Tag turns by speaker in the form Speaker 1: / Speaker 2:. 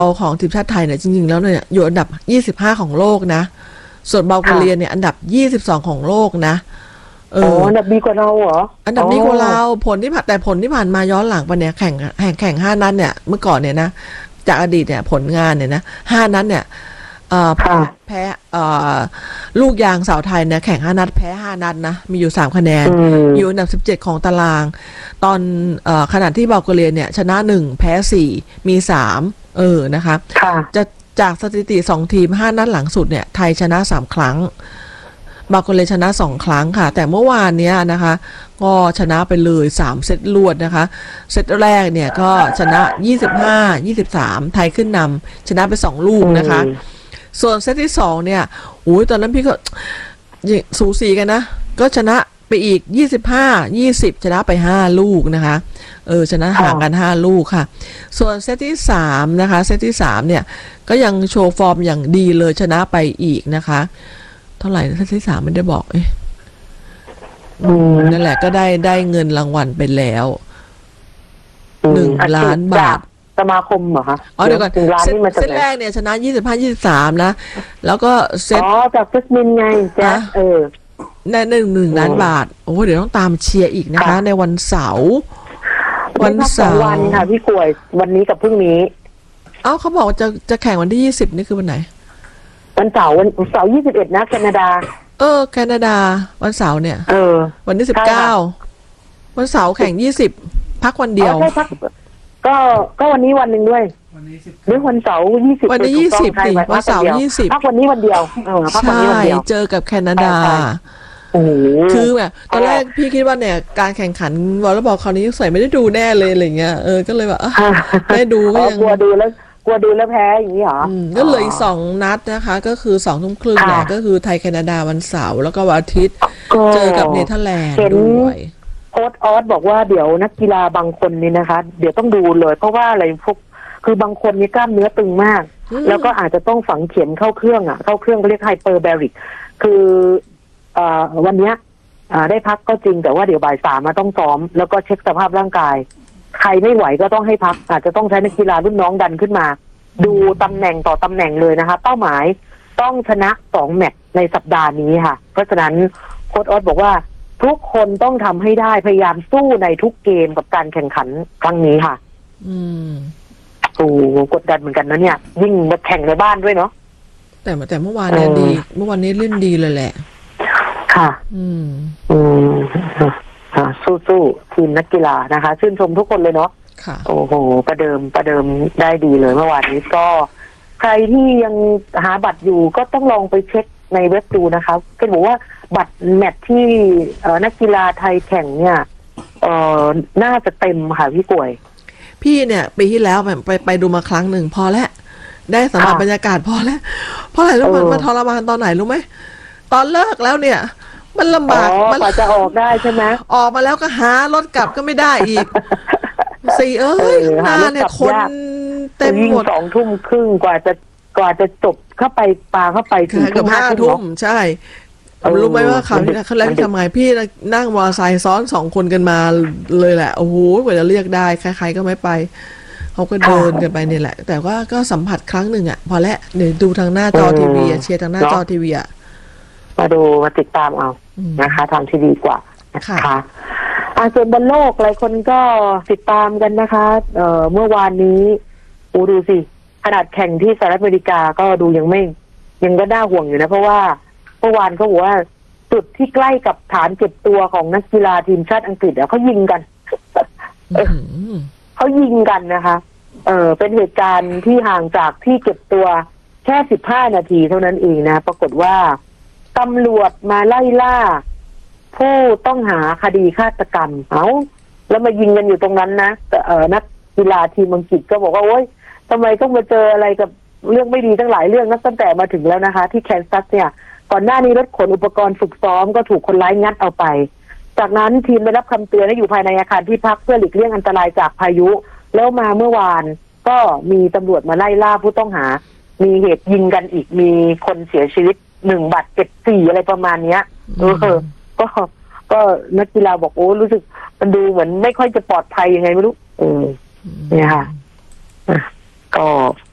Speaker 1: ของทีมชาติไทยเนี่ยจริงๆแล้วเนี่ยอยู่อันดับ25ของโลกนะส่วนบัลแกเรียเนี่ยอันดับ22ของโลกนะ
Speaker 2: อันดับดีกว่าเราเหรอ
Speaker 1: อันดับดีกว่าเราผลที่ผ่านมาย้อนหลังไปเนี่ยแข่ง5นัดเนี่ยเมื่อก่อนเนี่ยนะจากอดีตเนี่ยผลงานเนี่ยนะ5นัดเนี่ยแพ้ลูกยางสาวไทยเนี่ยแข่ง5นัดแพ้5นัดนะมีอยู่3คะแนนอยู่อันดับ17ของตารางตอนขณะที่บัลแกเรียเนี่ยชนะ1แพ้4มี3นะคะจะจากสถิติ2ทีม5นัดหลังสุดเนี่ยไทยชนะ3ครั้งบัลแกเรียชนะ2ครั้งค่ะแต่เมื่อวานเนี้ยนะคะก็ชนะไปเลย3เซตรวดนะคะเซตแรกเนี่ยก็ชนะ25-23ไทยขึ้นนำชนะไป2ลูกนะคะส่วนเซตที่2เนี่ยตอนนั้นพี่ก็สูสีกันนะก็ชนะไปอีก25-20ชนะไป5ลูกนะคะชนะห่างกัน5ลูกค่ะส่วนเซตที่3นะคะเซตที่3เนี่ยก็ยังโชว์ฟอร์มอย่างดีเลยชนะไปอีกนะคะเท่าไหร่เซตที่3ไม่ได้บอกนั่นแหละก็ได้เงินรางวัลไปแล้ว1 ล้านบาท
Speaker 2: สมาคมเหรอคะ
Speaker 1: เดี๋ยวก่อนเซตแรกเนี่ยชนะ25-23นะแล้วก็เซต
Speaker 2: จากฟิสมินไงจ๊ะ
Speaker 1: ได้1 ล้านบาทเดี๋ยวต้องตามเชียร์อีกนะคะในวันเสาร์
Speaker 2: วันค่ะพี่กล้วยวันนี้กับพรุ่งนี้
Speaker 1: เขาบอกจะแข่งวันที่20นี่คือวันไหน
Speaker 2: วันเสาร์21นะแคนาดา
Speaker 1: แคนาดาวันเสาร์เนี่ยวันที่19วันเสาร์แข่ง20พักวันเดียว
Speaker 2: ก็วันนี้วันหนึ่งด้วยหรือวันเสาร์20
Speaker 1: วันนี้20สิวันเสาร์20
Speaker 2: พักวันนี้วันเดียว
Speaker 1: ใช่เจอกับแคนาดาคือแบบตอนแรกพี่คิดว่าเนี่ยการแข่งขันวอลเลย์บอลคราวนี้ใส่ไม่ได้ดูแน่เลยอะไรเงี้ยก็เลยแบบไม่ดูก็ยัง
Speaker 2: กลัวดูแล้วแพ้อย่างนี้เหรอ
Speaker 1: ก็เลย2 นัดนะคะก็คือ20:30นเนี่ยก็คือไทยแคนาดาวันเสาร์แล้วก็วันอาทิตย์เจอกับเนเธอร์แลนด์ด้วย
Speaker 2: โค้ชออสบอกว่าเดี๋ยวนักกีฬาบางคนนี่นะคะเดี๋ยวต้องดูเลยเพราะว่าอะไรพวกคือบางคนนี่กล้ามเนื้อตึงมากแล้วก็อาจจะต้องฝังเข็มเข้าเครื่องเขาเรียกไฮเปอร์แบริกคือวันนี้ได้พักก็จริงแต่ว่าเดี๋ยวบ่าย 3มาต้องซ้อมแล้วก็เช็คสภาพร่างกายใครไม่ไหวก็ต้องให้พักอาจจะต้องใช้นักกีฬารุ่นน้องดันขึ้นมาดูตำแหน่งต่อตำแหน่งเลยนะคะเป้าหมายต้องชนะ2แมตช์ในสัปดาห์นี้ค่ะเพราะฉะนั้นโค้ชออสบอกว่าทุกคนต้องทำให้ได้พยายามสู้ในทุกเกมกับการแข่งขันครั้งนี้ค่ะกดดันเหมือนกันนะเนี่ยยิ่งมาแข่งในบ้านด้วยเนาะ
Speaker 1: แต่เมื่อวานเนี่ยดีเมื่อวานนี้เล่นดีเลยแหละ
Speaker 2: ค่ะสู้ทีมนักกีฬานะคะชื่นชมทุกคนเลยเนาะ
Speaker 1: ค่ะ
Speaker 2: โอ้โหประเดิมได้ดีเลยเมื่อวานนี้ก็ใครที่ยังหาบัตรอยู่ก็ต้องลองไปเช็คในเว็บดูนะคะก็บอกว่าบัตรแมตช์ที่นักกีฬาไทยแข่งเนี่ยน่าจะเต็มค่ะพี่กล้วย
Speaker 1: พี่เนี่ยปีที่แล้วไปดูมาครั้งหนึ่งพอแล้วได้สัมผัสบรรยากาศพอแล้วเพราะอะไรรู้มันทรมานตอนไหนรู้ไหมตอนเลิกแล้วเนี่ยมันลำบาก
Speaker 2: มันจะออกได้ใช่ไหม
Speaker 1: ออกมาแล้วก็หารถกลับก็ไม่ได้อีกหน้าเนี่ยคนเต็มหมด
Speaker 2: 20:30กว่าจะจบเข้าไปปลาเข้าไปถึง
Speaker 1: 5 ทุ่มใช่รู้ไหมว่าเขาแรกทำไงพี่นั่งมอเตอร์ไซค์ซ้อน2 คนกันมาเลยแหละโอ้โหกว่าจะเรียกได้ใครๆก็ไม่ไปเขาก็เดินกันไปนี่แหละแต่ว่าก็สัมผัสครั้งหนึ่งพอแล้วเดี๋ยวดูทางหน้าจอทีวีเชียร์ทางหน้าจอทีวี
Speaker 2: มาติดตามเอานะคะทำที่ดีกว่านะคะส่วนบอลโลกหลายคนก็ติดตามกันนะคะเมื่อวานนี้ดูสิขนาดแข่งที่สหรัฐอเมริกาก็ดูยังก็น่าห่วงอยู่นะเพราะว่าเมื่อวานเขาบอกว่าจุดที่ใกล้กับฐานเก็บตัวของนักกีฬาทีมชาติอังกฤษเขายิงกันเขายิงกันนะคะเป็นเหตุการณ์ที่ห่างจากที่เก็บตัวแค่15 นาทีเท่านั้นเองนะปรากฏว่าตำรวจมาไล่ล่าผู้ต้องหาคดีฆาตกรรมแล้วมายิงกันอยู่ตรงนั้นนะนักกีฬาทีมอังกฤษก็บอกว่าโอ๊ยทำไมต้องมาเจออะไรกับเรื่องไม่ดีทั้งหลายเรื่องนับตั้งแต่มาถึงแล้วนะคะที่แคนซัสเนี่ยก่อนหน้านี้รถขนอุปกรณ์ฝึกซ้อมก็ถูกคนร้ายงัดเอาไปจากนั้นทีมได้รับคำเตือนให้อยู่ภายในอาคารที่พักเพื่อหลีกเลี่ยงอันตรายจากพายุแล้วมาเมื่อวานก็มีตำรวจมาไล่ล่าผู้ต้องหามีเหตุยิงกันอีกมีคนเสียชีวิต1 บาดเจ็บ4อะไรประมาณเนี้ยก็นักกีฬาบอกรู้สึกมันดูเหมือนไม่ค่อยจะปลอดภัยยังไงไม่รู้เนี่ยค่ะก็